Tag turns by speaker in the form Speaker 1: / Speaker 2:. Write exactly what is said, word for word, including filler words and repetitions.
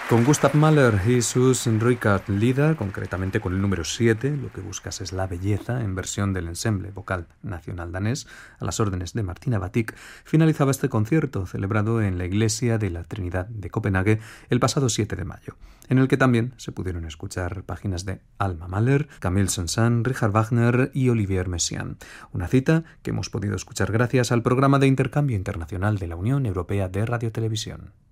Speaker 1: Con Gustav Mahler y sus Richard Lieder, concretamente con el número siete, lo que buscas es la belleza, en versión del Ensemble Vocal Nacional Danés, a las órdenes de Martina Batik, finalizaba este concierto celebrado en la Iglesia de la Trinidad de Copenhague el pasado siete de mayo, en el que también se pudieron escuchar páginas de Alma Mahler, Camille Saint-Saëns, Richard Wagner y Olivier Messiaen. Una cita que hemos podido escuchar gracias al programa de intercambio internacional de la Unión Europea de Radiotelevisión.